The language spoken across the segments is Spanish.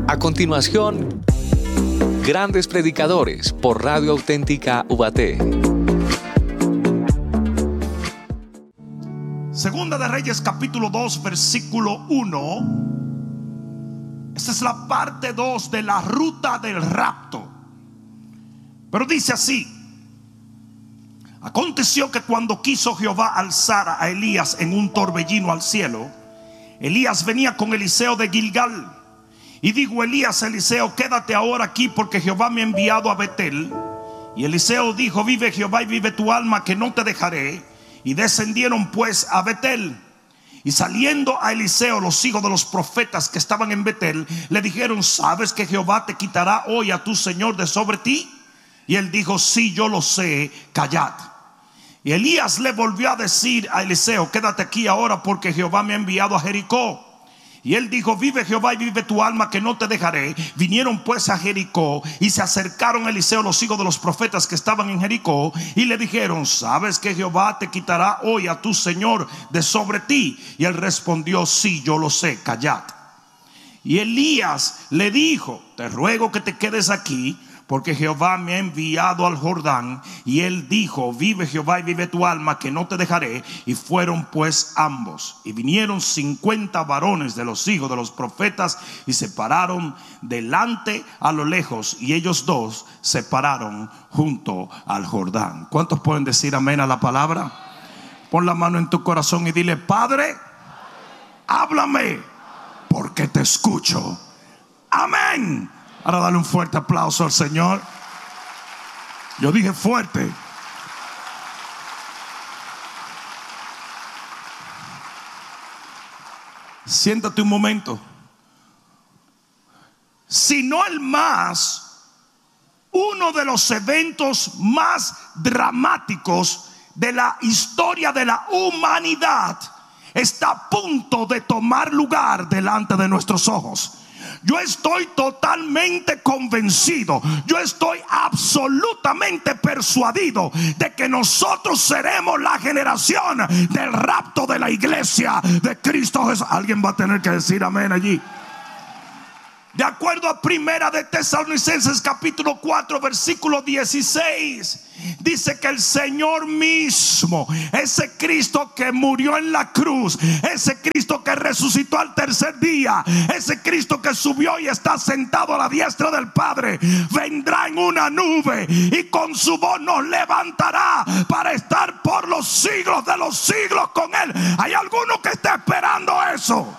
A continuación, Grandes Predicadores por Radio Auténtica Ubaté. Segunda de Reyes capítulo 2 versículo 1. Esta es la parte 2 de la ruta del rapto. Pero dice así: aconteció que cuando quiso Jehová alzar a Elías en un torbellino al cielo, Elías venía con Eliseo de Gilgal. Y dijo Elías a Eliseo: quédate ahora aquí, porque Jehová me ha enviado a Betel. Y Eliseo dijo: vive Jehová y vive tu alma, que no te dejaré. Y descendieron pues a Betel. Y saliendo a Eliseo los hijos de los profetas que estaban en Betel, le dijeron: ¿sabes que Jehová te quitará hoy a tu señor de sobre ti? Y él dijo: sí, yo lo sé, callad. Y Elías le volvió a decir a Eliseo: quédate aquí ahora, porque Jehová me ha enviado a Jericó. Y él dijo: vive Jehová y vive tu alma, que no te dejaré. Vinieron pues a Jericó, y se acercaron a Eliseo los hijos de los profetas que estaban en Jericó, y le dijeron: ¿sabes que Jehová te quitará hoy a tu señor de sobre ti? Y él respondió: sí, yo lo sé, callad. Y Elías le dijo: te ruego que te quedes aquí, porque Jehová me ha enviado al Jordán. Y él dijo: vive Jehová y vive tu alma, que no te dejaré. Y fueron pues ambos, y vinieron 50 varones de los hijos de los profetas, y se pararon delante a lo lejos, y ellos dos se pararon junto al Jordán. ¿Cuántos pueden decir amén a la palabra? Pon la mano en tu corazón y dile: Padre, háblame, porque te escucho. Amén. Ahora dale un fuerte aplauso al Señor. Yo dije fuerte. Siéntate un momento. Si no el más, uno de los eventos más dramáticos de la historia de la humanidad está a punto de tomar lugar delante de nuestros ojos. Yo estoy totalmente convencido, yo estoy absolutamente persuadido de que nosotros seremos la generación del rapto de la iglesia de Cristo Jesús. Alguien va a tener que decir amén allí. De acuerdo a Primera de Tesalonicenses capítulo 4 versículo 16, dice que el Señor mismo, ese Cristo que murió en la cruz, ese Cristo que resucitó al tercer día, ese Cristo que subió y está sentado a la diestra del Padre, vendrá en una nube y con su voz nos levantará para estar por los siglos de los siglos con Él. ¿Hay alguno que esté esperando eso?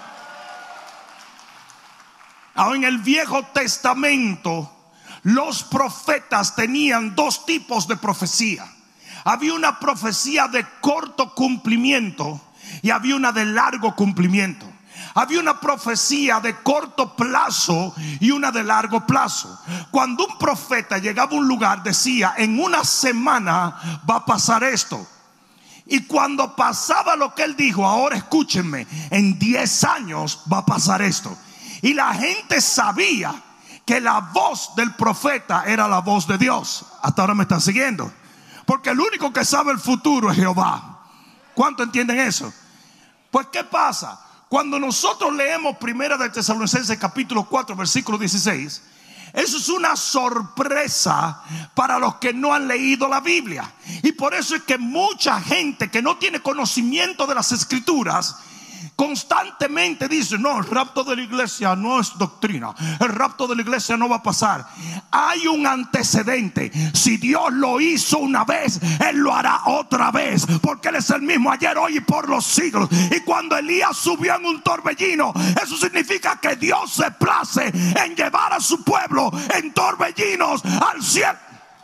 Ahora, en el Viejo Testamento, los profetas tenían dos tipos de profecía. Había una profecía de corto cumplimiento y había una de largo cumplimiento. Había una profecía de corto plazo y una de largo plazo. Cuando un profeta llegaba a un lugar, decía: en una semana va a pasar esto. Y cuando pasaba lo que él dijo, ahora escúchenme, en 10 años va a pasar esto. Y la gente sabía que la voz del profeta era la voz de Dios. Hasta ahora me están siguiendo. Porque el único que sabe el futuro es Jehová. ¿Cuánto entienden eso? Pues ¿qué pasa? Cuando nosotros leemos Primera de Tesalonicenses capítulo 4 versículo 16, eso es una sorpresa para los que no han leído la Biblia. Y por eso es que mucha gente que no tiene conocimiento de las Escrituras constantemente dice: no, el rapto de la iglesia no es doctrina, el rapto de la iglesia no va a pasar. Hay un antecedente. Si Dios lo hizo una vez, Él lo hará otra vez, porque Él es el mismo ayer, hoy y por los siglos. Y cuando Elías subió en un torbellino, eso significa que Dios se place en llevar a su pueblo en torbellinos al cielo.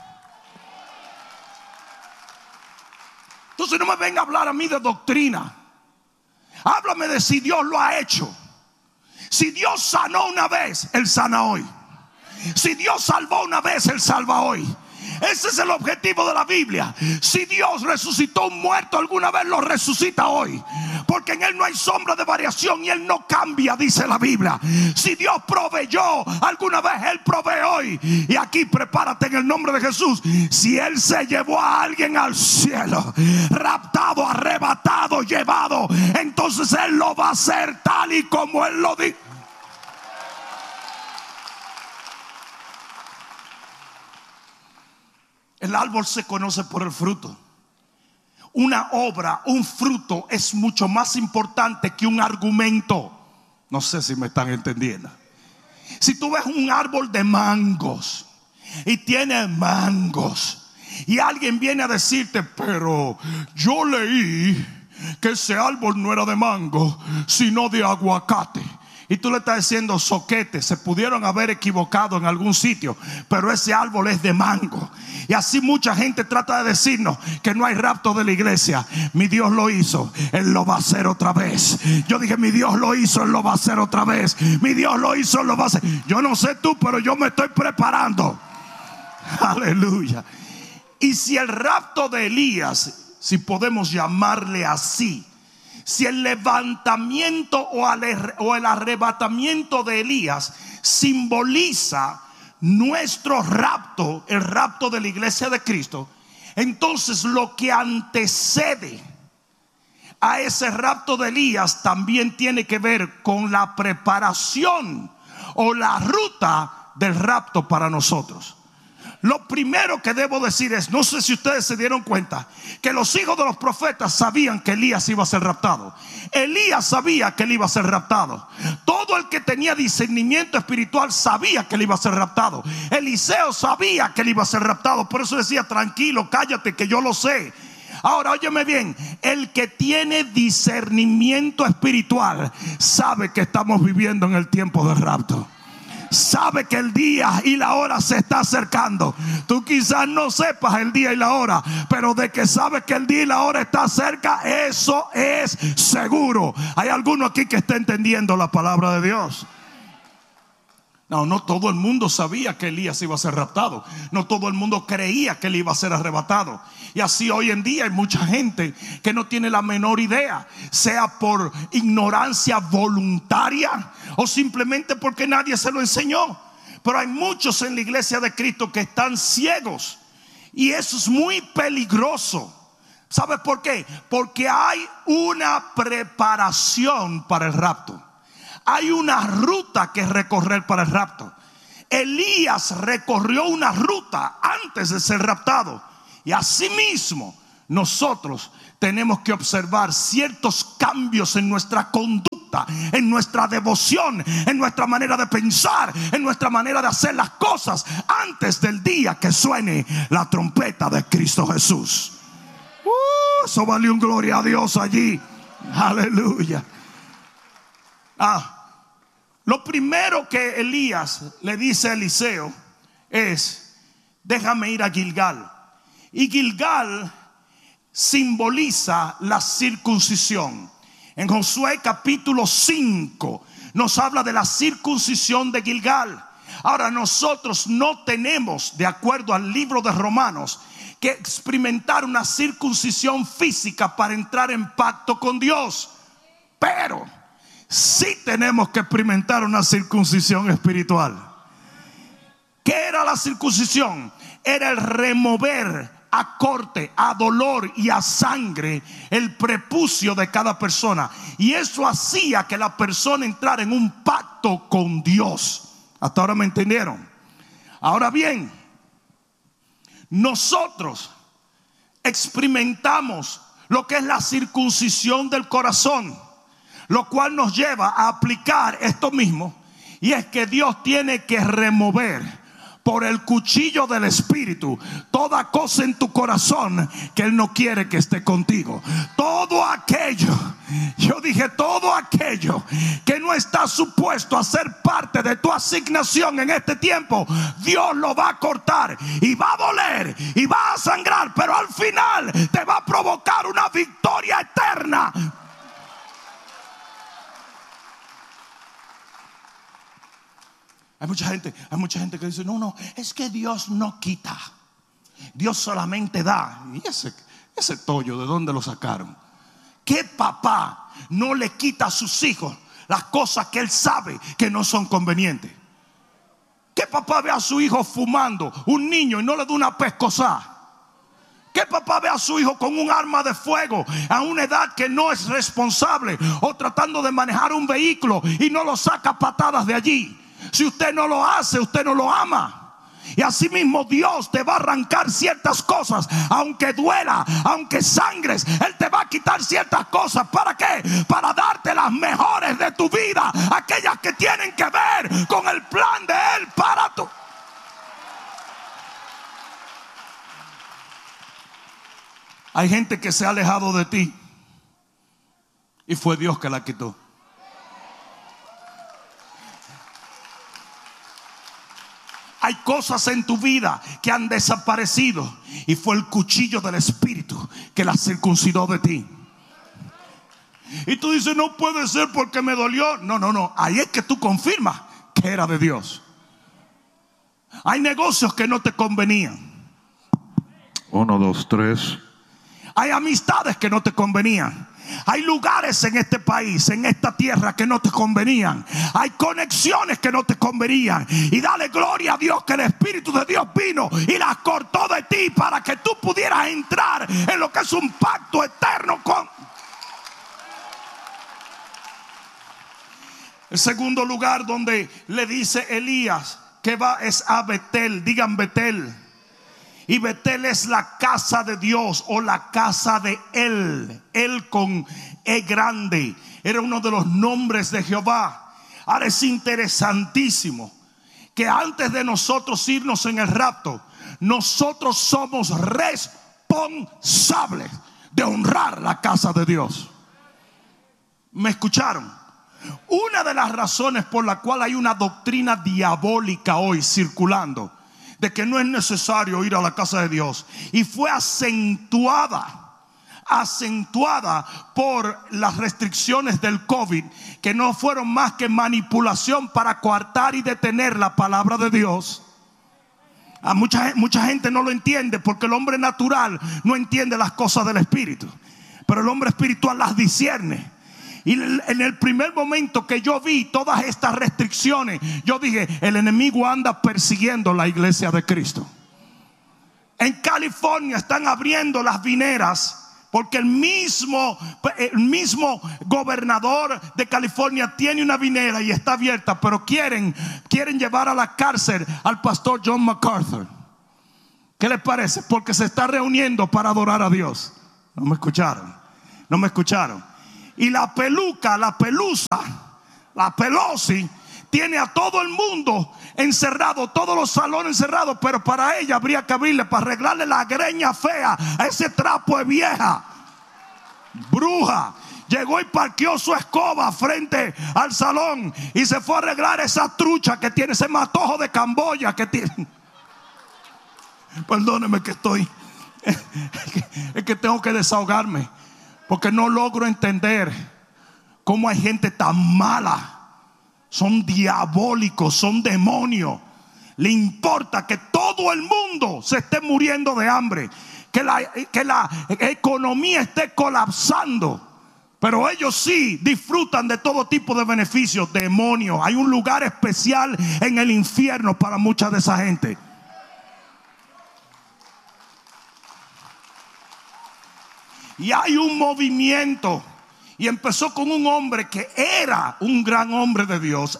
Entonces no me venga a hablar a mí de doctrina. Háblame de si Dios lo ha hecho. Si Dios sanó una vez, Él sana hoy. Si Dios salvó una vez, Él salva hoy. Ese es el objetivo de la Biblia. Si Dios resucitó un muerto alguna vez, lo resucita hoy, porque en Él no hay sombra de variación y Él no cambia, dice la Biblia. Si Dios proveyó alguna vez, Él provee hoy. Y aquí prepárate en el nombre de Jesús. Si Él se llevó a alguien al cielo, raptado, arrebatado, llevado, entonces Él lo va a hacer tal y como Él lo dijo. El árbol se conoce por el fruto. Una obra, un fruto es mucho más importante que un argumento. No sé si me están entendiendo. Si tú ves un árbol de mangos y tiene mangos, y alguien viene a decirte: pero yo leí que ese árbol no era de mango, sino de aguacate. Y tú le estás diciendo: soquete, se pudieron haber equivocado en algún sitio, pero ese árbol es de mango. Y así mucha gente trata de decirnos que no hay rapto de la iglesia. Mi Dios lo hizo, Él lo va a hacer otra vez. Yo dije: mi Dios lo hizo, Él lo va a hacer otra vez. Mi Dios lo hizo, Él lo va a hacer. Yo no sé tú, pero yo me estoy preparando. Aleluya. Y si el rapto de Elías, si podemos llamarle así, si el levantamiento o el arrebatamiento de Elías simboliza nuestro rapto, el rapto de la iglesia de Cristo, entonces lo que antecede a ese rapto de Elías también tiene que ver con la preparación o la ruta del rapto para nosotros. Lo primero que debo decir es, no sé si ustedes se dieron cuenta, que los hijos de los profetas sabían que Elías iba a ser raptado. Elías sabía que él iba a ser raptado. Todo el que tenía discernimiento espiritual sabía que él iba a ser raptado. Eliseo sabía que él iba a ser raptado. Por eso decía: tranquilo, cállate, que yo lo sé. Ahora óyeme bien, el que tiene discernimiento espiritual sabe que estamos viviendo en el tiempo del rapto. Sabe que el día y la hora se está acercando. Tú quizás no sepas el día y la hora, pero de que sabes que el día y la hora está cerca, eso es seguro. Hay alguno aquí que está entendiendo la palabra de Dios. No todo el mundo sabía que Elías iba a ser raptado. No todo el mundo creía que él iba a ser arrebatado. Y así hoy en día hay mucha gente que no tiene la menor idea, sea por ignorancia voluntaria o simplemente porque nadie se lo enseñó. Pero hay muchos en la iglesia de Cristo que están ciegos, y eso es muy peligroso. ¿Sabes por qué? Porque hay una preparación para el rapto. Hay una ruta que recorrer para el rapto. Elías recorrió una ruta antes de ser raptado. Y asimismo nosotros tenemos que observar ciertos cambios en nuestra conducta, en nuestra devoción, en nuestra manera de pensar, en nuestra manera de hacer las cosas antes del día que suene la trompeta de Cristo Jesús. Eso valió un gloria a Dios allí. Aleluya. Lo primero que Elías le dice a Eliseo es: déjame ir a Gilgal. Y Gilgal simboliza la circuncisión. En Josué capítulo 5 nos habla de la circuncisión de Gilgal. Ahora nosotros no tenemos, de acuerdo al libro de Romanos, que experimentar una circuncisión física para entrar en pacto con Dios. Pero sí tenemos que experimentar una circuncisión espiritual. ¿Qué era la circuncisión? Era el remover a corte, a dolor y a sangre el prepucio de cada persona. Y eso hacía que la persona entrara en un pacto con Dios. Hasta ahora me entendieron. Ahora bien, nosotros experimentamos lo que es la circuncisión del corazón, lo cual nos lleva a aplicar esto mismo. Y es que Dios tiene que remover por el cuchillo del Espíritu toda cosa en tu corazón que Él no quiere que esté contigo. Todo aquello, yo dije todo aquello que no está supuesto a ser parte de tu asignación en este tiempo, Dios lo va a cortar y va a doler y va a sangrar, pero al final te va a provocar una victoria eterna. Hay mucha gente que dice: no, es que Dios no quita, Dios solamente da. Y ese tollo, ¿de dónde lo sacaron? ¿Qué papá no le quita a sus hijos las cosas que él sabe que no son convenientes? ¿Qué papá ve a su hijo fumando, un niño, y no le da una pescozada? ¿Qué papá ve a su hijo con un arma de fuego a una edad que no es responsable, o tratando de manejar un vehículo y no lo saca a patadas de allí? Si usted no lo hace, usted no lo ama. Y así mismo Dios te va a arrancar ciertas cosas, aunque duela, aunque sangres. Él te va a quitar ciertas cosas. ¿Para qué? Para darte las mejores de tu vida, aquellas que tienen que ver con el plan de Él para tu. Hay gente que se ha alejado de ti y fue Dios que la quitó. Hay cosas en tu vida que han desaparecido y fue el cuchillo del Espíritu que las circuncidó de ti. Y tú dices, no puede ser porque me dolió. No, ahí es que tú confirmas que era de Dios. Hay negocios que no te convenían. 1, 2, 3. Hay amistades que no te convenían. Hay lugares en este país, en esta tierra, que no te convenían. Hay conexiones que no te convenían. Y dale gloria a Dios que el Espíritu de Dios vino y las cortó de ti para que tú pudieras entrar en lo que es un pacto eterno con. El segundo lugar donde le dice Elías que va es a Betel. Digan Betel. Y Betel es la casa de Dios o la casa de Él. Él con E grande. Era uno de los nombres de Jehová. Ahora es interesantísimo que antes de nosotros irnos en el rapto, nosotros somos responsables de honrar la casa de Dios. ¿Me escucharon? Una de las razones por la cual hay una doctrina diabólica hoy circulando de que no es necesario ir a la casa de Dios, y fue acentuada por las restricciones del COVID, que no fueron más que manipulación para coartar y detener la palabra de Dios. A mucha gente no lo entiende, porque el hombre natural no entiende las cosas del Espíritu, pero el hombre espiritual las discierne. Y en el primer momento que yo vi todas estas restricciones, yo dije, el enemigo anda persiguiendo la iglesia de Cristo. En California están abriendo las vineras porque el mismo gobernador de California tiene una vinera y está abierta, pero quieren llevar a la cárcel al pastor John MacArthur. ¿Qué les parece? Porque se está reuniendo para adorar a Dios. No me escucharon. Y la Pelosi tiene a todo el mundo encerrado, todos los salones encerrados. Pero para ella habría que abrirle para arreglarle la greña fea a ese trapo de vieja bruja. Llegó y parqueó su escoba frente al salón y se fue a arreglar esa trucha que tiene, ese matojo de Camboya que tiene. Perdóneme que es que tengo que desahogarme, porque no logro entender cómo hay gente tan mala. Son diabólicos, son demonios. Le importa que todo el mundo se esté muriendo de hambre, que la economía esté colapsando, pero ellos sí disfrutan de todo tipo de beneficios. Demonios. Hay un lugar especial en el infierno para mucha de esa gente. Y hay un movimiento, y empezó con un hombre que era un gran hombre de Dios.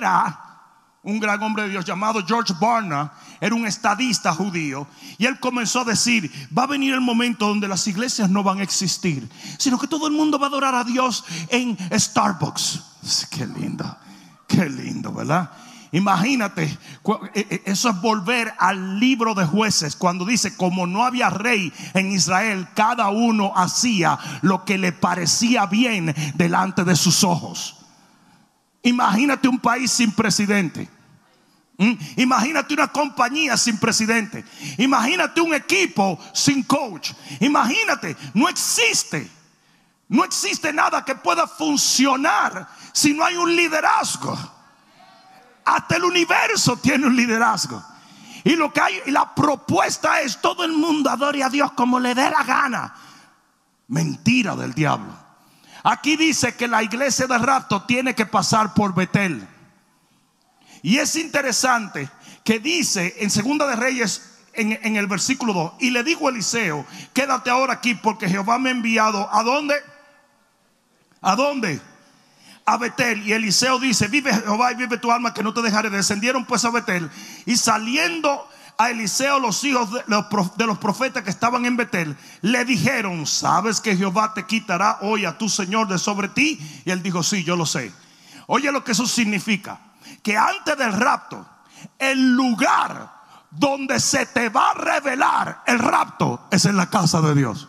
Llamado George Barna. Era un estadista judío, y él comenzó a decir: va a venir el momento donde las iglesias no van a existir, sino que todo el mundo va a adorar a Dios en Starbucks. Qué lindo, ¿verdad? Imagínate, eso es volver al libro de Jueces, cuando dice: como no había rey en Israel, cada uno hacía lo que le parecía bien delante de sus ojos. Imagínate un país sin presidente. Imagínate una compañía sin presidente. Imagínate un equipo sin coach. Imagínate, no existe nada que pueda funcionar si no hay un liderazgo. Hasta el universo tiene un liderazgo. Y la propuesta es: todo el mundo adore a Dios como le dé la gana. Mentira del diablo. Aquí dice que la iglesia del rapto tiene que pasar por Betel. Y es interesante que dice en Segunda de Reyes, en el versículo 2: y le dijo a Eliseo: quédate ahora aquí, porque Jehová me ha enviado. ¿A dónde? a Betel. Y Eliseo dice: vive Jehová y vive tu alma, que no te dejaré. Descendieron pues a Betel, y saliendo a Eliseo los hijos de los profetas que estaban en Betel, le dijeron: ¿sabes que Jehová te quitará hoy a tu señor de sobre ti? Y él dijo: sí, yo lo sé. Oye lo que eso significa: que antes del rapto, el lugar donde se te va a revelar el rapto es en la casa de Dios.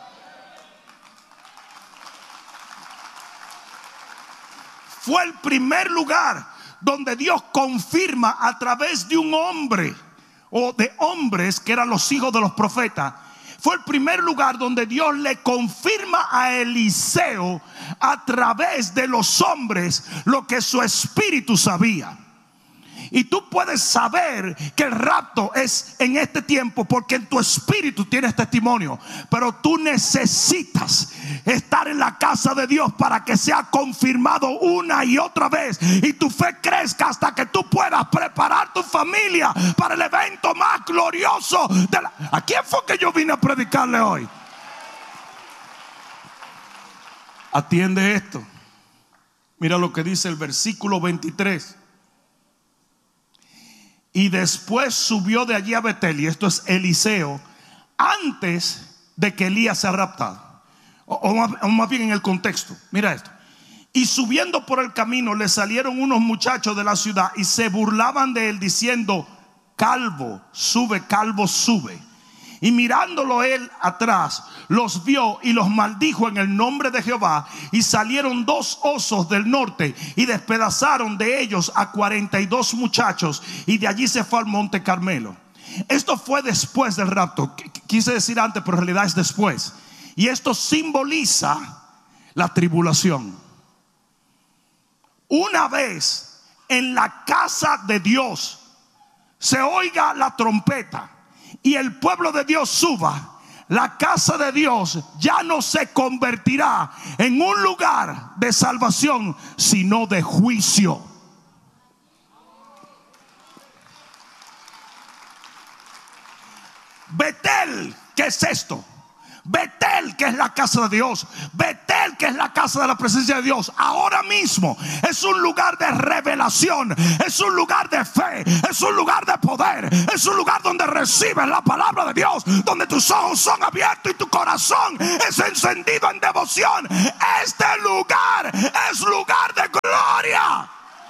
Fue el primer lugar donde Dios confirma a través de un hombre, o de hombres que eran los hijos de los profetas. Fue el primer lugar donde Dios le confirma a Eliseo a través de los hombres lo que su espíritu sabía. Y tú puedes saber que el rapto es en este tiempo porque en tu espíritu tienes testimonio. Pero tú necesitas estar en la casa de Dios para que sea confirmado una y otra vez, y tu fe crezca hasta que tú puedas preparar tu familia para el evento más glorioso ¿A quién fue que yo vine a predicarle hoy? Atiende esto. Mira lo que dice el versículo 23. Y después subió de allí a Betel, y esto es Eliseo, antes de que Elías sea raptado. O más bien en el contexto. Mira esto. Y subiendo por el camino le salieron unos muchachos de la ciudad y se burlaban de él, diciendo: calvo, sube. Y mirándolo él atrás, los vio y los maldijo en el nombre de Jehová. Y salieron 2 osos del norte y despedazaron de ellos a 42 muchachos. Y de allí se fue al monte Carmelo. Esto fue después del rapto. Quise decir antes, pero en realidad es después. Y esto simboliza la tribulación. Una vez en la casa de Dios se oiga la trompeta y el pueblo de Dios suba, la casa de Dios ya no se convertirá en un lugar de salvación, sino de juicio. Betel, ¿qué es esto? Betel, que es la casa de Dios, Betel, que es la casa de la presencia de Dios, ahora mismo es un lugar de revelación, es un lugar de fe, es un lugar de poder, es un lugar donde recibes la palabra de Dios, donde tus ojos son abiertos y tu corazón es encendido en devoción. Este lugar es lugar de gloria.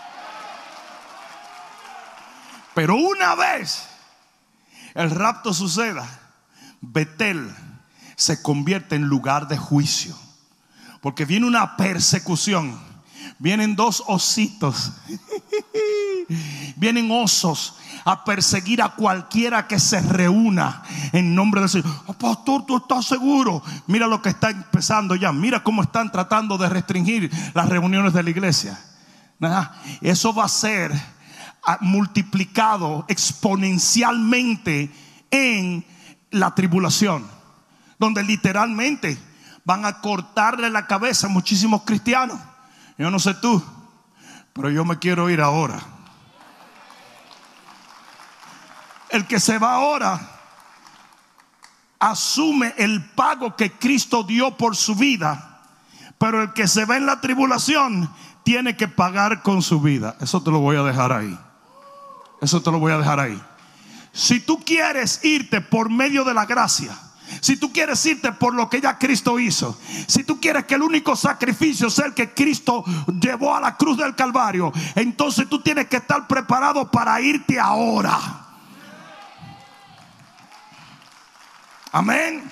Pero una vez el rapto suceda, Betel se convierte en lugar de juicio, porque viene una persecución. Vienen 2 ositos vienen osos a perseguir a cualquiera que se reúna en nombre del Señor. Oh, pastor, ¿tú estás seguro? Mira lo que está empezando ya. Mira cómo están tratando de restringir las reuniones de la iglesia. Eso va a ser multiplicado exponencialmente en la tribulación, donde literalmente van a cortarle la cabeza a muchísimos cristianos. Yo no sé tú, pero yo me quiero ir ahora. El que se va ahora asume el pago que Cristo dio por su vida, pero el que se va en la tribulación tiene que pagar con su vida. Eso te lo voy a dejar ahí. Eso te lo voy a dejar ahí. Si tú quieres irte por medio de la gracia, si tú quieres irte por lo que ya Cristo hizo, si tú quieres que el único sacrificio sea el que Cristo llevó a la cruz del Calvario, entonces tú tienes que estar preparado para irte ahora. Amén.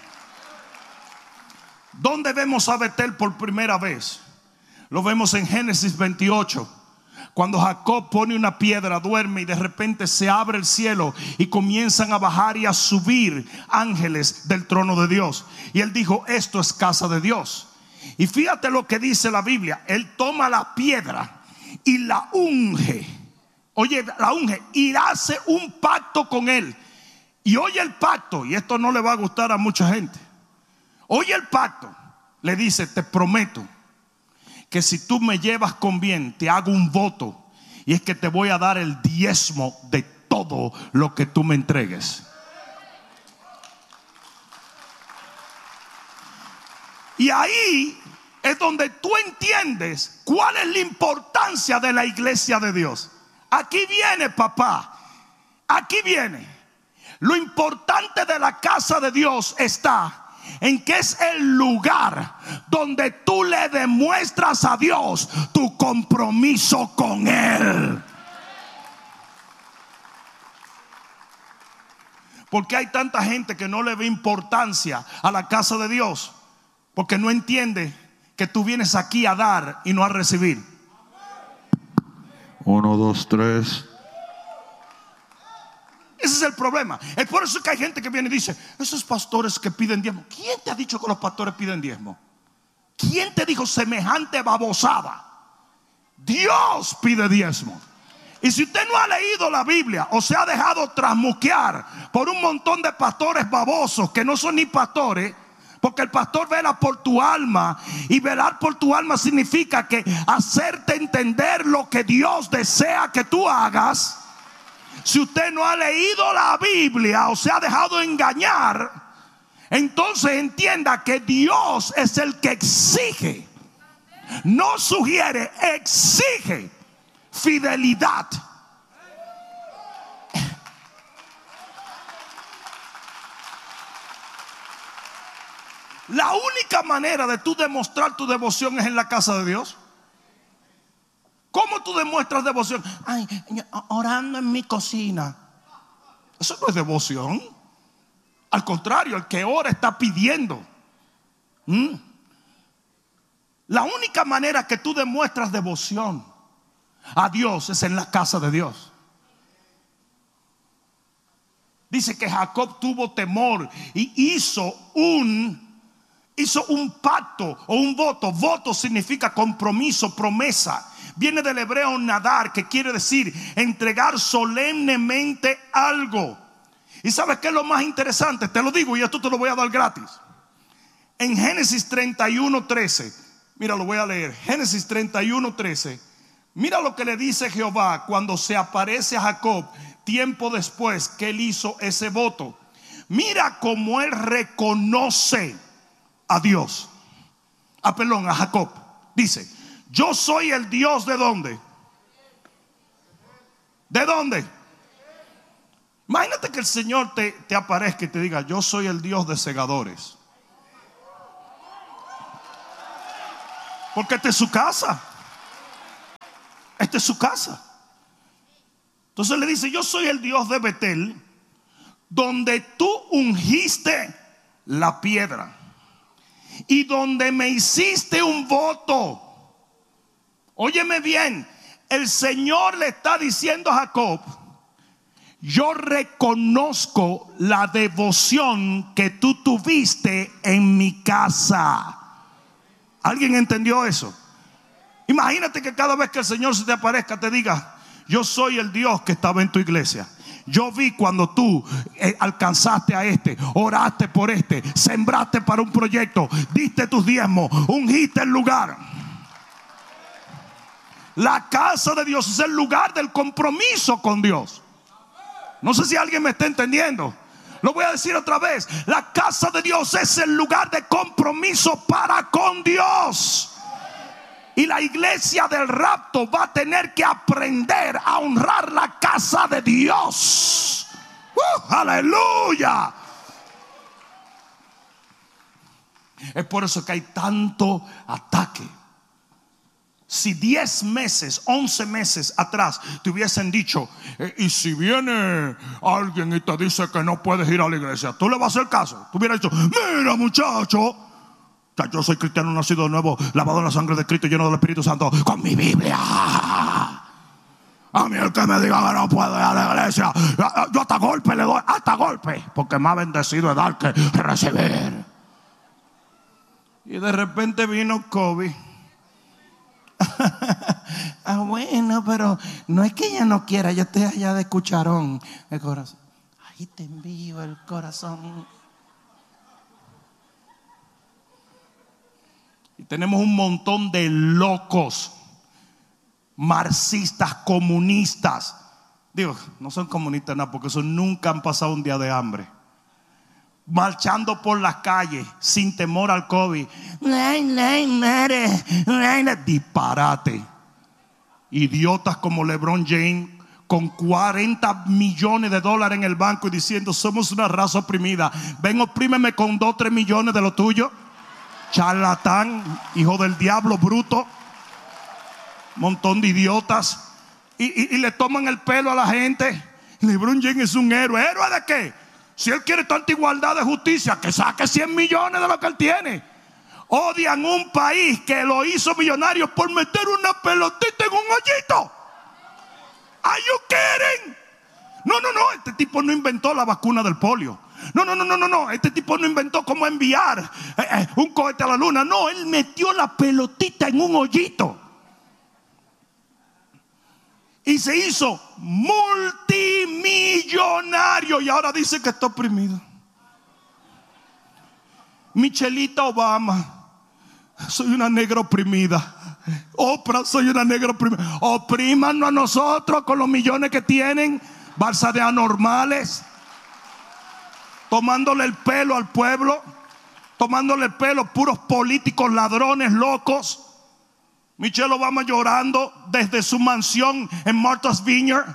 ¿Dónde vemos a Betel por primera vez? Lo vemos en Génesis 28. Cuando Jacob pone una piedra, duerme, y de repente se abre el cielo y comienzan a bajar y a subir ángeles del trono de Dios. Y él dijo: esto es casa de Dios. Y fíjate lo que dice la Biblia. Él toma la piedra y la unge. Oye, la unge y hace un pacto con él. Y oye el pacto, y esto no le va a gustar a mucha gente. Oye el pacto. Le dice: te prometo que si tú me llevas con bien, te hago un voto, y es que te voy a dar el diezmo de todo lo que tú me entregues. Y ahí es donde tú entiendes cuál es la importancia de la iglesia de Dios. Aquí viene, papá, aquí viene. Lo importante de la casa de Dios está en que es el lugar donde tú le demuestras a Dios tu compromiso con Él. Porque hay tanta gente que no le ve importancia a la casa de Dios, porque no entiende que tú vienes aquí a dar y no a recibir. 1, 2, 3. Ese es el problema. Es por eso que hay gente que viene y dice: esos pastores que piden diezmo. ¿Quién te ha dicho que los pastores piden diezmo? ¿Quién te dijo semejante babosada? Dios pide diezmo. Y si usted no ha leído la Biblia o se ha dejado trasmuquear por un montón de pastores babosos que no son ni pastores, porque el pastor vela por tu alma, y velar por tu alma significa que hacerte entender lo que Dios desea que tú hagas. Si usted no ha leído la Biblia o se ha dejado engañar, entonces entienda que Dios es el que exige, no sugiere, exige fidelidad. La única manera de tú demostrar tu devoción es en la casa de Dios. ¿Cómo tú demuestras devoción? Ay, orando en mi cocina. Eso no es devoción. Al contrario, el que ora está pidiendo. La única manera que tú demuestras devoción a Dios es en la casa de Dios. Dice que Jacob tuvo temor y hizo un pacto o un voto. Voto significa compromiso, promesa. Viene del hebreo nadar, que quiere decir entregar solemnemente algo. ¿Y sabes qué es lo más interesante? Te lo digo y esto te lo voy a dar gratis. En Génesis 31:13, mira, lo voy a leer. Génesis 31:13. Mira lo que le dice Jehová cuando se aparece a Jacob tiempo después que él hizo ese voto. Mira cómo él reconoce a Dios, a Jacob. Dice: yo soy el Dios de ¿dónde? ¿De dónde? Imagínate que el Señor te aparezca y te diga: yo soy el Dios de segadores. Porque esta es su casa. Esta es su casa. Entonces le dice: yo soy el Dios de Betel, donde tú ungiste la piedra y donde me hiciste un voto. Óyeme bien, el Señor le está diciendo a Jacob: yo reconozco la devoción que tú tuviste en mi casa. ¿Alguien entendió eso? Imagínate que cada vez que el Señor se te aparezca te diga: yo soy el Dios que estaba en tu iglesia. Yo vi cuando tú alcanzaste a este, oraste por este, sembraste para un proyecto, diste tus diezmos, ungiste el lugar. La casa de Dios es el lugar del compromiso con Dios. No sé si alguien me está entendiendo. Lo voy a decir otra vez. La casa de Dios es el lugar de compromiso para con Dios. Y la iglesia del rapto va a tener que aprender a honrar la casa de Dios. ¡Aleluya! Es por eso que hay tanto ataque. Si 10 meses, 11 meses atrás te hubiesen dicho: y si viene alguien y te dice que no puedes ir a la iglesia, ¿tú le vas a hacer caso? Tú hubieras dicho: mira, muchacho, yo soy cristiano nacido de nuevo, lavado en la sangre de Cristo, lleno del Espíritu Santo, con mi Biblia. A mí el que me diga que no puedo ir a la iglesia, yo hasta golpe le doy, hasta golpe, porque más bendecido es dar que recibir. Y de repente vino COVID. Bueno, pero no es que ella no quiera, yo estoy allá de cucharón. El corazón, ahí te envío el corazón. Y tenemos un montón de locos, marxistas, comunistas. Digo, no son comunistas nada, porque esos nunca han pasado un día de hambre. marchando por las calles sin temor al COVID. Disparate. Idiotas como LeBron James con 40 millones de dólares en el banco y diciendo: somos una raza oprimida. Ven, oprímeme con 2 o 3 millones de lo tuyo. Charlatán, hijo del diablo, bruto. Montón de idiotas. Y le toman el pelo a la gente. LeBron James es un héroe. ¿Héroe de qué? Si él quiere tanta igualdad de justicia, que saque 100 millones de lo que él tiene. Odian un país que lo hizo millonario por meter una pelotita en un hoyito. ¿Are you kidding? No, este tipo no inventó la vacuna del polio. No, este tipo no inventó cómo enviar un cohete a la luna. No, él metió la pelotita en un hoyito y se hizo multimillonario. Y ahora dice que está oprimido. Michelita Obama: soy una negra oprimida. Oprah: soy una negra oprimida. Oprímanos a nosotros con los millones que tienen. Balsa de anormales, tomándole el pelo al pueblo, tomándole el pelo puros políticos ladrones locos. Michelle Obama llorando desde su mansión en Martha's Vineyard.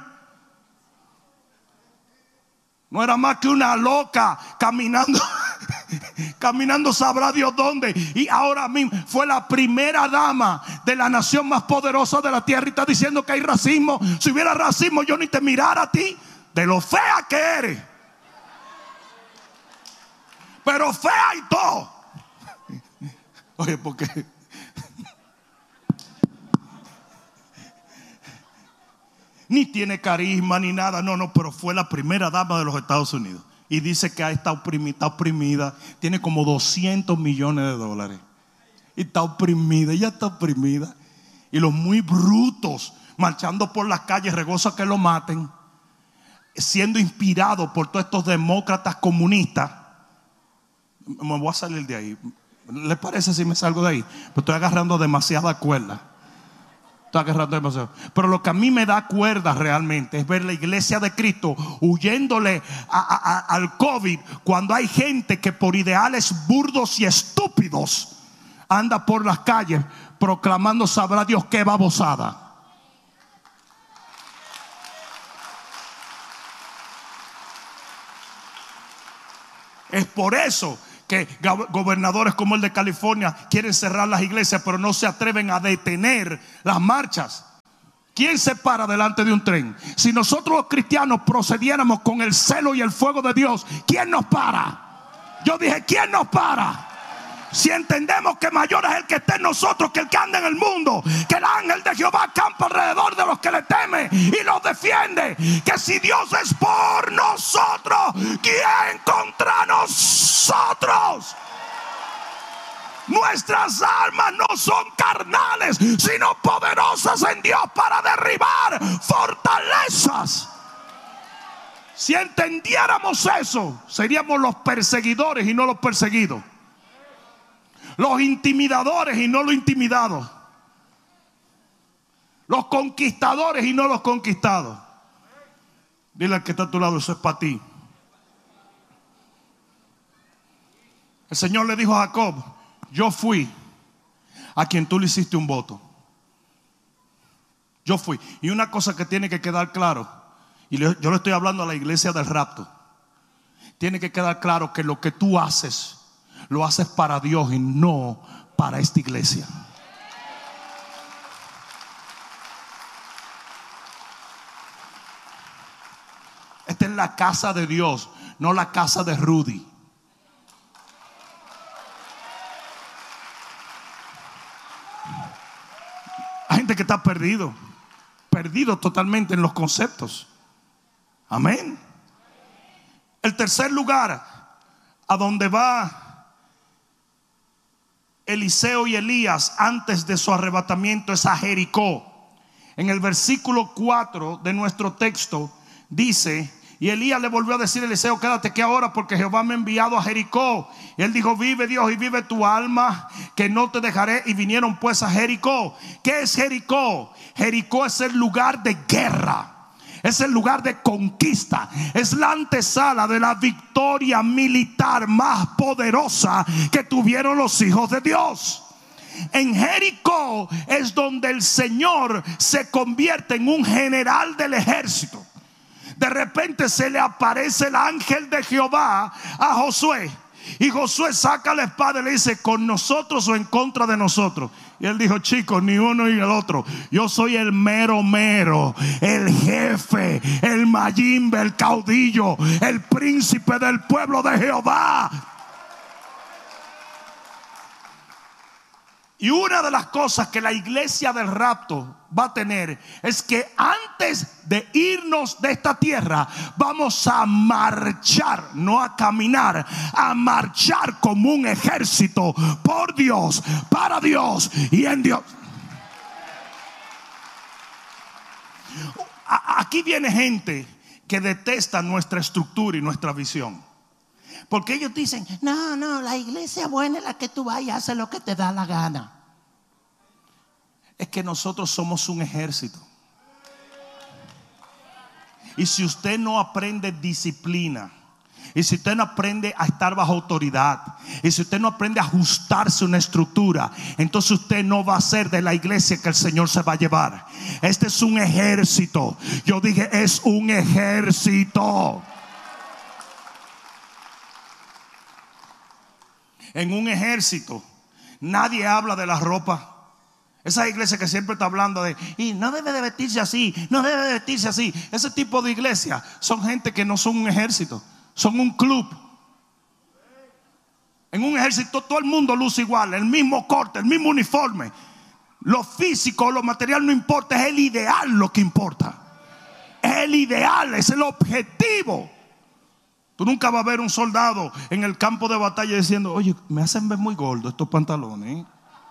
No era más que una loca caminando caminando sabrá Dios dónde. Y ahora mismo fue la primera dama de la nación más poderosa de la tierra y está diciendo que hay racismo. Si hubiera racismo, yo ni te mirara a ti, de lo fea que eres. Pero fea y todo. Oye, porque ni tiene carisma ni nada. No, pero fue la primera dama de los Estados Unidos. Y dice que está oprimida. Tiene como 200 millones de dólares. Y está oprimida, ella está oprimida. Y los muy brutos marchando por las calles, regoza que lo maten, siendo inspirado por todos estos demócratas comunistas. Me voy a salir de ahí. ¿Les parece si me salgo de ahí? Pues estoy agarrando demasiada cuerda. Pero lo que a mí me da cuerda realmente es ver la iglesia de Cristo huyéndole al COVID, cuando hay gente que por ideales burdos y estúpidos anda por las calles proclamando sabrá Dios qué babosada. Es por eso que gobernadores como el de California quieren cerrar las iglesias, pero no se atreven a detener las marchas. ¿Quién se para delante de un tren? Si nosotros los cristianos procediéramos con el celo y el fuego de Dios, ¿quién nos para? Yo dije, ¿quién nos para? Si entendemos que mayor es el que está en nosotros que el que anda en el mundo, que el ángel de Jehová campa alrededor de los que le temen y los defiende, que si Dios es por nosotros, ¿quién contra nosotros? Nuestras armas no son carnales, sino poderosas en Dios para derribar fortalezas. Si entendiéramos eso, seríamos los perseguidores y no los perseguidos, los intimidadores y no los intimidados, los conquistadores y no los conquistados. Dile al que está a tu lado, eso es para ti. El Señor le dijo a Jacob: yo fui a quien tú le hiciste un voto. Yo fui. Y una cosa que tiene que quedar claro, y yo le estoy hablando a la iglesia del rapto, tiene que quedar claro que lo que tú haces lo haces para Dios y no para esta iglesia. Esta es la casa de Dios, no la casa de Rudy. Hay gente que está perdido totalmente en los conceptos. Amén. El tercer lugar a donde va Eliseo y Elías antes de su arrebatamiento es a Jericó. En el versículo 4 de nuestro texto dice: y Elías le volvió a decir a Eliseo: quédate aquí ahora, porque Jehová me ha enviado a Jericó. Y él dijo: vive Dios y vive tu alma, que no te dejaré. Y vinieron pues a Jericó. ¿Qué es Jericó? Jericó es el lugar de guerra. Es el lugar de conquista. Es la antesala de la victoria militar más poderosa que tuvieron los hijos de Dios. En Jericó es donde el Señor se convierte en un general del ejército. De repente se le aparece el ángel de Jehová a Josué. Y Josué saca la espada y le dice: ¿con nosotros o en contra de nosotros? Y él dijo: chicos, ni uno ni el otro. Yo soy el mero mero, el jefe, el mayimbe, el caudillo, el príncipe del pueblo de Jehová. Y una de las cosas que la iglesia del rapto va a tener es que antes de irnos de esta tierra vamos a marchar, no a caminar, a marchar como un ejército por Dios, para Dios y en Dios. Aquí viene gente que detesta nuestra estructura y nuestra visión. Porque ellos dicen: no, la iglesia buena es la que tú vas y haces lo que te da la gana. Es que nosotros somos un ejército. Y si usted no aprende disciplina, y si usted no aprende a estar bajo autoridad, y si usted no aprende a ajustarse a una estructura, entonces usted no va a ser de la iglesia que el Señor se va a llevar. Este es un ejército. Yo dije: es un ejército. En un ejército nadie habla de la ropa. Esa iglesia que siempre está hablando de: y no debe de vestirse así, no debe de vestirse así. Ese tipo de iglesia son gente que no son un ejército, son un club. En un ejército todo el mundo luce igual, el mismo corte, el mismo uniforme. Lo físico, lo material no importa, es el ideal lo que importa. Es el ideal, es el objetivo. Tú nunca vas a ver un soldado en el campo de batalla diciendo: oye, me hacen ver muy gordo estos pantalones.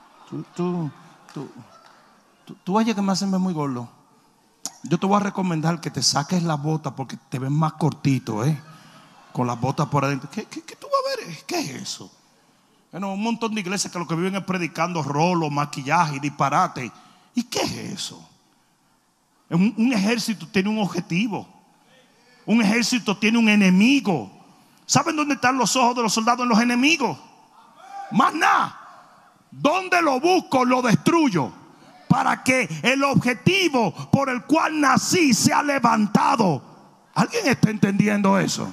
Tú oye, que me hacen ver muy gordo. Yo te voy a recomendar que te saques la bota porque te ves más cortito, con las botas por adentro. ¿Qué tú vas a ver? ¿Qué es eso? Bueno, un montón de iglesias que lo que viven es predicando rolo, maquillaje y disparate. ¿Y qué es eso? Un ejército tiene un objetivo. Un ejército tiene un enemigo. ¿Saben dónde están los ojos de los soldados? En los enemigos. Más nada. ¿Dónde lo busco? Lo destruyo. Para que el objetivo por el cual nací sea levantado. ¿Alguien está entendiendo eso?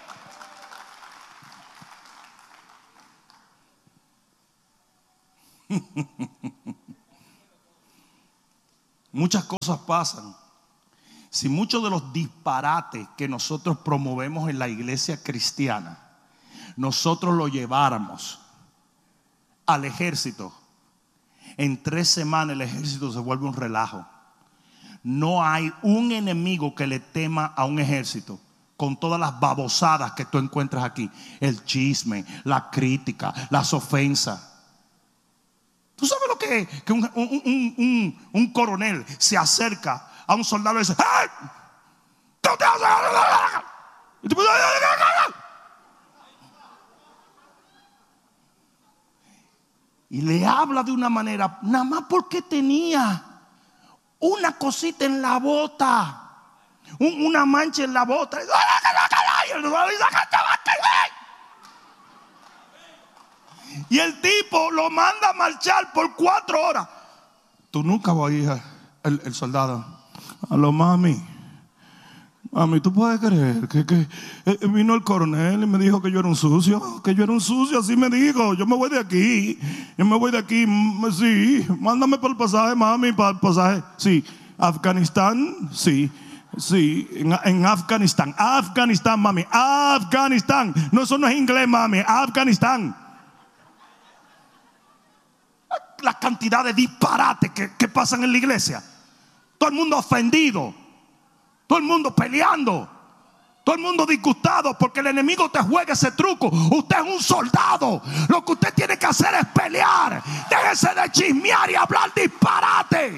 Muchas cosas pasan. Si muchos de los disparates que nosotros promovemos en la iglesia cristiana, nosotros lo lleváramos al ejército, en 3 semanas el ejército se vuelve un relajo. No hay un enemigo que le tema a un ejército con todas las babosadas que tú encuentras aquí. El chisme, la crítica, las ofensas. ¿Tú sabes lo que es? Que un coronel se acerca a un soldado y dice: ¡hey! ¿Qué te haces? Y le habla de una manera, nada más porque tenía una cosita en la bota, una mancha en la bota. Y el tipo lo manda a marchar por 4 horas. Tú nunca vas a ir, el soldado: aló, mami, ¿tú puedes creer que vino el coronel y me dijo que yo era un sucio? Que yo era un sucio, así me dijo. Yo me voy de aquí. Sí, mándame para el pasaje, mami, para el pasaje. Sí, Afganistán, sí, en Afganistán, mami, Afganistán. No, eso no es inglés, mami, Afganistán. La cantidad de disparates que pasan en la iglesia. Todo el mundo ofendido, todo el mundo peleando, todo el mundo disgustado porque el enemigo te juega ese truco. Usted es un soldado. Lo que usted tiene que hacer es pelear. Déjese de chismear y hablar disparate.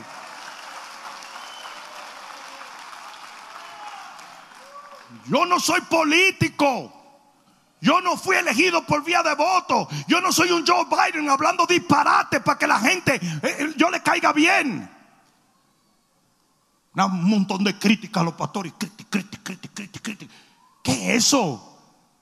Yo no soy político. Yo no fui elegido por vía de voto. Yo no soy un Joe Biden hablando disparate para que la gente, yo le caiga bien. Un montón de críticas a los pastores. Crítica. ¿Qué es eso?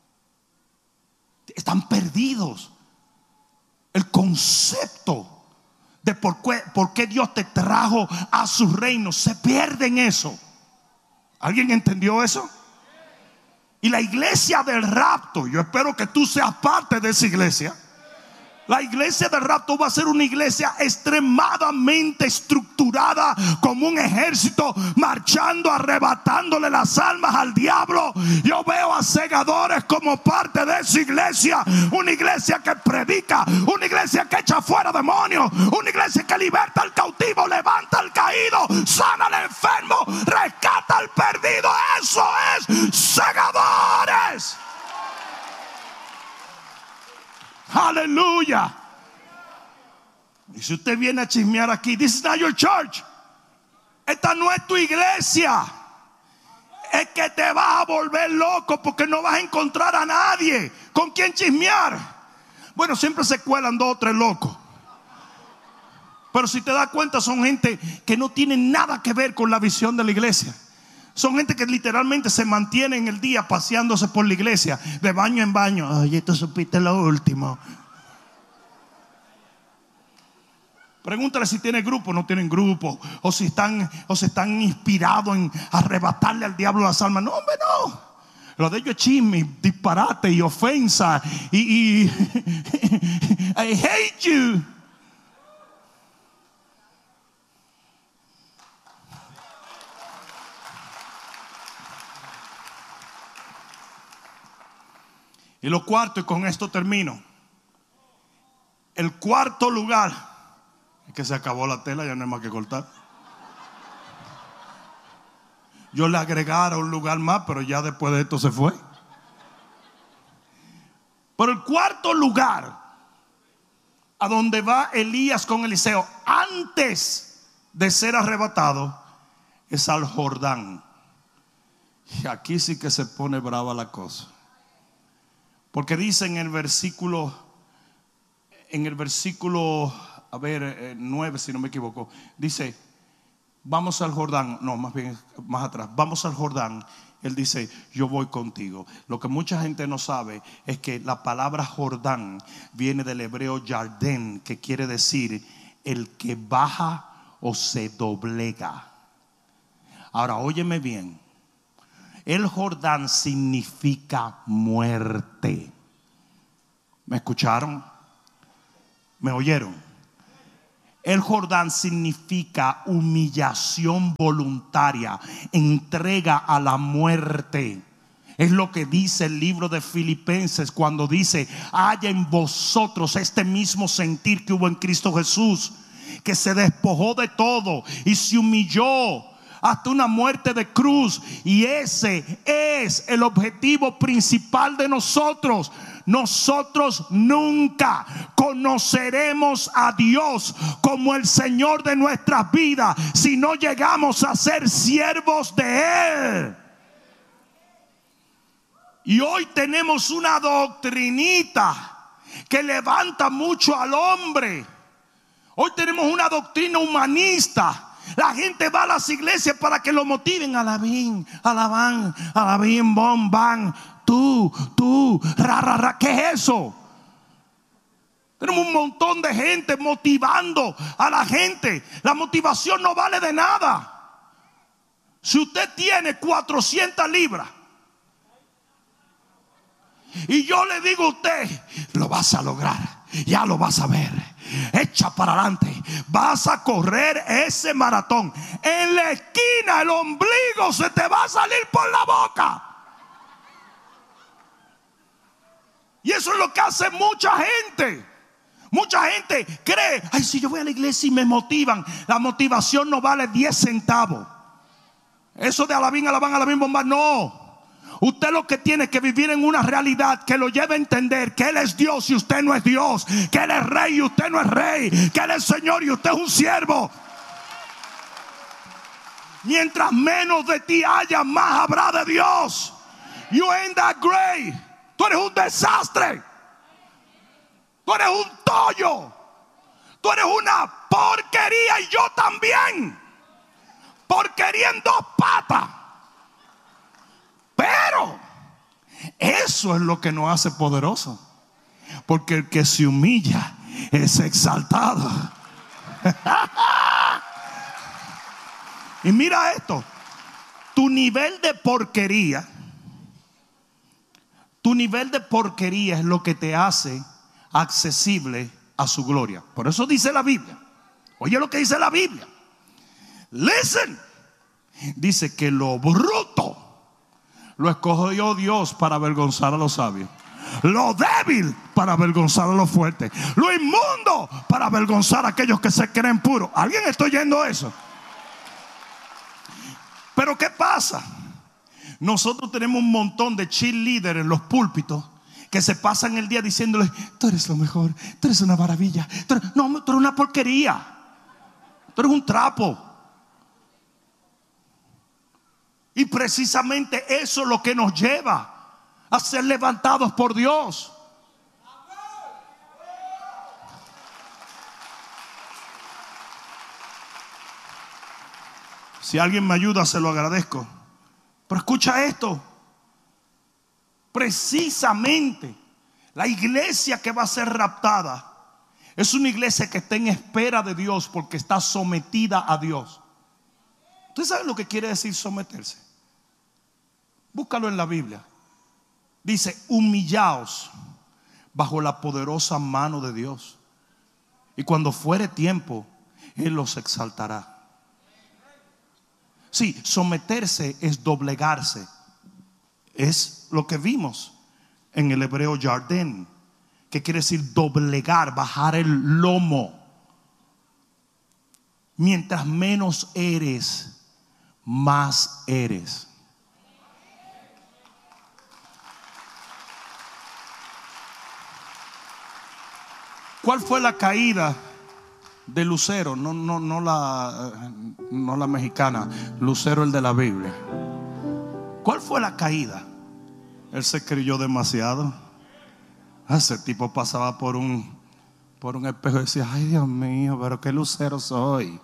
Están perdidos. El concepto de por qué Dios te trajo a su reino se pierde en eso. ¿Alguien entendió eso? Y la iglesia del rapto, yo espero que tú seas parte de esa iglesia. La iglesia del rapto va a ser una iglesia extremadamente estructurada, como un ejército marchando, arrebatándole las almas al diablo. Yo veo a segadores como parte de esa iglesia. Una iglesia que predica, una iglesia que echa fuera demonios, una iglesia que liberta al cautivo, levanta al caído, sana al enfermo, rescata al perdido. Eso es segadores. Aleluya. Y si usted viene a chismear aquí, this is not your church. Esta no es tu iglesia. Es que te vas a volver loco porque no vas a encontrar a nadie con quien chismear. Bueno, siempre se cuelan 2 o 3 locos, pero si te das cuenta son gente que no tienen nada que ver con la visión de la iglesia. Son gente que literalmente se mantiene en el día paseándose por la iglesia, de baño en baño. Oye, tú supiste lo último. Pregúntale si tiene grupo o no tienen grupo, o si están inspirados en arrebatarle al diablo las almas. No, hombre, no. Lo de ellos es chisme, disparate y ofensa y I hate you. Y lo cuarto, y con esto termino. El cuarto lugar, es que se acabó la tela, ya no hay más que cortar. Yo le agregara un lugar más, pero ya después de esto se fue. Pero el cuarto lugar a donde va Elías con Eliseo antes de ser arrebatado es al Jordán. Y aquí sí que se pone brava la cosa. Porque dice en el versículo 9, si no me equivoco, dice, vamos al Jordán. No, más bien más atrás, vamos al Jordán. Él dice, yo voy contigo. Lo que mucha gente no sabe es que la palabra Jordán viene del hebreo Yardén, que quiere decir el que baja o se doblega. Ahora, óyeme bien. El Jordán significa muerte. ¿Me escucharon? ¿Me oyeron? El Jordán significa humillación voluntaria, entrega a la muerte. Es lo que dice el libro de Filipenses cuando dice, haya en vosotros este mismo sentir que hubo en Cristo Jesús, que se despojó de todo y se humilló hasta una muerte de cruz. Y ese es el objetivo principal de nosotros. Nosotros nunca conoceremos a Dios como el Señor de nuestras vidas si no llegamos a ser siervos de Él. Y hoy tenemos una doctrinita que levanta mucho al hombre. Hoy tenemos una doctrina humanista. La gente va a las iglesias para que lo motiven. Alabín, alabán, alabín, bom, bam. Tú, ra. ¿Qué es eso? Tenemos un montón de gente motivando a la gente. La motivación no vale de nada. Si usted tiene 400 libras y yo le digo a usted, lo vas a lograr, ya lo vas a ver, echa para adelante, vas a correr ese maratón, en la esquina el ombligo se te va a salir por la boca. Y eso es lo que hace mucha gente. Mucha gente cree, ay, si yo voy a la iglesia y me motivan. La motivación no vale 10 centavos. Eso de alabín, bomba, no. Usted lo que tiene que vivir en una realidad que lo lleve a entender que Él es Dios y usted no es Dios, que Él es rey y usted no es rey, que Él es Señor y usted es un siervo. Mientras menos de ti haya, más habrá de Dios. You ain't that great. Tú eres un desastre. Tú eres un tollo. Tú eres una porquería y yo también. porquería en dos patas. Pero eso es lo que nos hace poderosos, porque el que se humilla es exaltado. Y mira esto, tu nivel de porquería es lo que te hace accesible a su gloria. Por eso dice la Biblia, oye lo que dice la Biblia, listen, dice que lo bruto lo escogió Dios para avergonzar a los sabios, lo débil para avergonzar a los fuertes, lo inmundo para avergonzar a aquellos que se creen puros. ¿Alguien está oyendo eso? Pero ¿qué pasa? Nosotros tenemos un montón de cheerleaders en los púlpitos que se pasan el día diciéndole: tú eres lo mejor, tú eres una maravilla, tú eres una porquería, tú eres un trapo. Y precisamente eso es lo que nos lleva a ser levantados por Dios. Si alguien me ayuda, se lo agradezco. Pero escucha esto. Precisamente la iglesia que va a ser raptada es una iglesia que está en espera de Dios, porque está sometida a Dios. ¿Ustedes saben lo que quiere decir someterse? Búscalo en la Biblia. Dice: humillaos bajo la poderosa mano de Dios, y cuando fuere tiempo, Él los exaltará. Sí, someterse es doblegarse. Es lo que vimos en el hebreo yardén, que quiere decir doblegar, bajar el lomo. Mientras menos eres, más eres. ¿Cuál fue la caída de Lucero? No la mexicana, Lucero el de la Biblia. ¿Cuál fue la caída? Él se creyó demasiado. Ese tipo pasaba por un espejo y decía: ay, Dios mío, pero qué lucero soy.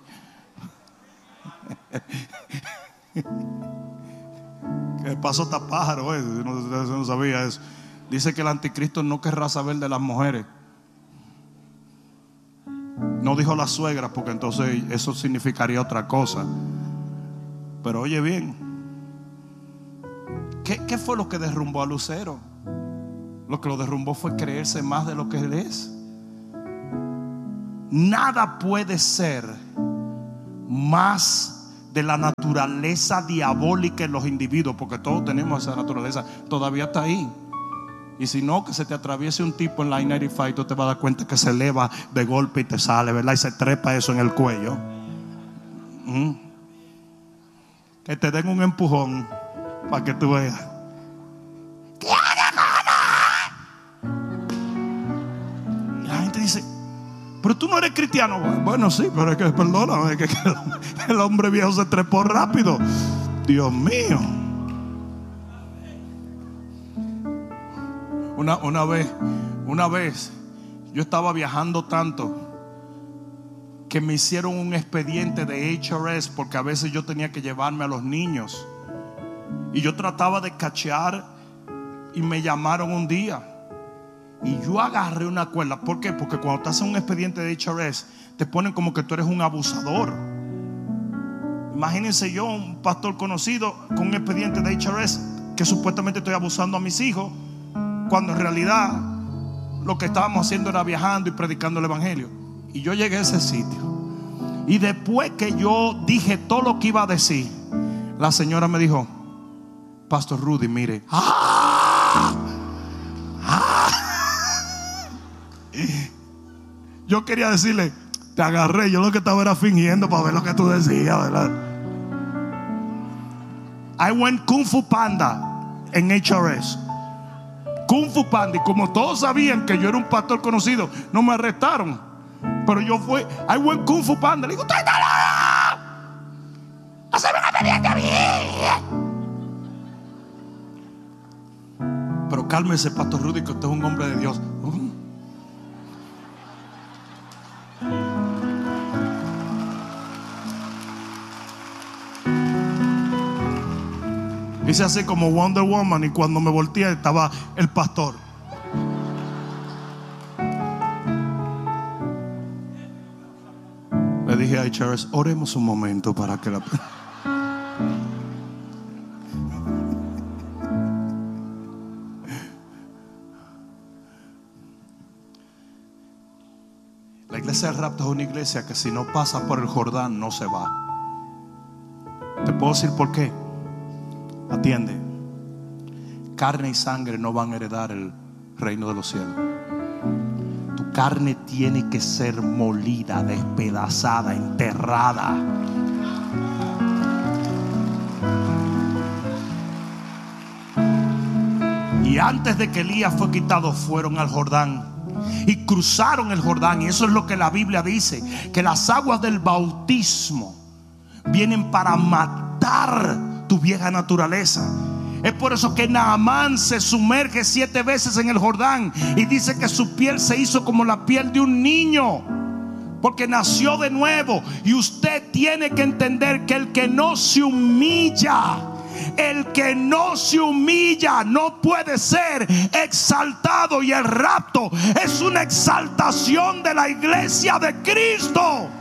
Que pasó tapájaro, no sabía eso. Dice que el anticristo no querrá saber de las mujeres. No dijo la suegra, porque entonces eso significaría otra cosa. Pero oye bien, ¿qué fue lo que derrumbó a Lucero? Lo que lo derrumbó fue creerse más de lo que él es. Nada puede ser más de la naturaleza diabólica en los individuos, porque todos tenemos esa naturaleza. Todavía está ahí. Y si no, que se te atraviese un tipo en la I-95, tú te vas a dar cuenta que se eleva de golpe y te sale, ¿verdad? Y se trepa eso en el cuello. Que te den un empujón para que tú veas. Y la gente dice: pero tú no eres cristiano. Bueno, sí, pero es que, perdóname, que el hombre viejo se trepó rápido. Dios mío. Una vez yo estaba viajando tanto que me hicieron un expediente de HRS, porque a veces yo tenía que llevarme a los niños, y yo trataba de cachear y me llamaron un día y yo agarré una cuerda. ¿Por qué? Porque cuando te hacen un expediente de HRS te ponen como que tú eres un abusador. Imagínense yo, un pastor conocido, con un expediente de HRS, que supuestamente estoy abusando a mis hijos, cuando en realidad lo que estábamos haciendo era viajando y predicando el evangelio. Y yo llegué a ese sitio, y después que yo dije todo lo que iba a decir, la señora me dijo: Pastor Rudy, mire. Yo quería decirle: te agarré. Yo lo que estaba era fingiendo para ver lo que tú decías, ¿verdad? I went Kung Fu Panda en HRS. Kung Fu Panda. Y como todos sabían que yo era un pastor conocido, no me arrestaron. Pero yo fui, I went Kung Fu Panda. Le digo: ¡usted está loco! ¡Haceme una expediente a mí! Pero cálmese, Pastor Rudy, que usted es un hombre de Dios. Hice así como Wonder Woman y cuando me volteé estaba el pastor. Le dije a Charles, oremos un momento para que la... La iglesia del rapto es una iglesia que si no pasa por el Jordán no se va. Te puedo decir por qué. Atiende. Carne y sangre no van a heredar el reino de los cielos. Tu carne tiene que ser molida, despedazada, enterrada. Y antes de que Elías fue quitado, fueron al Jordán y cruzaron el Jordán. Y eso es lo que la Biblia dice, que las aguas del bautismo vienen para matar tu vieja naturaleza. Es por eso que Naamán se sumerge 7 veces en el Jordán y dice que su piel se hizo como la piel de un niño, porque nació de nuevo. Y usted tiene que entender que el que no se humilla, no puede ser exaltado. Y el rapto es una exaltación de la iglesia de Cristo.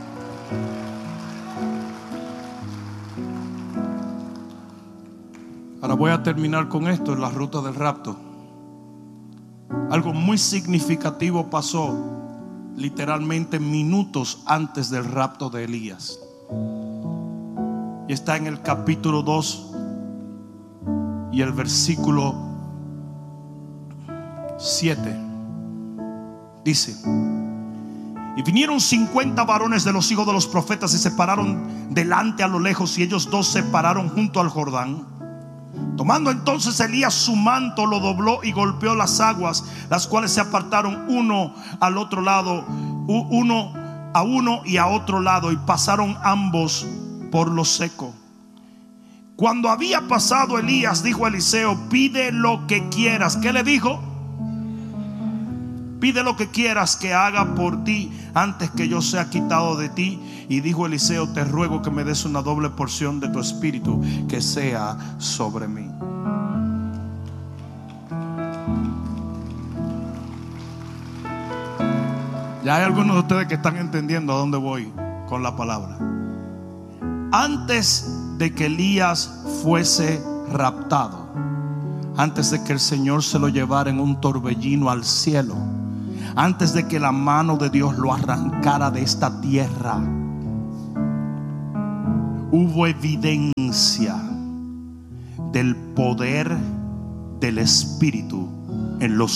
Ahora voy a terminar con esto en la ruta del rapto. Algo muy significativo pasó literalmente minutos antes del rapto de Elías. Y está en el capítulo 2 y el versículo 7. Dice: y vinieron 50 varones de los hijos de los profetas y se pararon delante a lo lejos, y ellos dos se pararon junto al Jordán. Tomando entonces Elías su manto, lo dobló y golpeó las aguas, las cuales se apartaron uno al otro lado, uno a uno y a otro lado, y pasaron ambos por lo seco. Cuando había pasado Elías, dijo a Eliseo: pide lo que quieras. ¿Qué le dijo? Pide lo que quieras que haga por ti antes que yo sea quitado de ti. Y dijo Eliseo: te ruego que me des una doble porción de tu espíritu, que sea sobre mí. Ya hay algunos de ustedes que están entendiendo a dónde voy con la palabra. Antes de que Elías fuese raptado, antes de que el Señor se lo llevara en un torbellino al cielo, antes de que la mano de Dios lo arrancara de esta tierra, hubo evidencia del poder del Espíritu en lo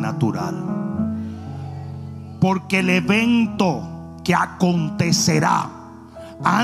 sobrenatural. Porque el evento que acontecerá